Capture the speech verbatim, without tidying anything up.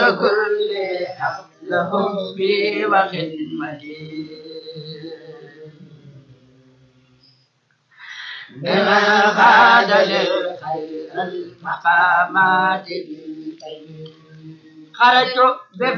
كل حفلهم بي وخدمتي بما خاد للخير المقامات خرجت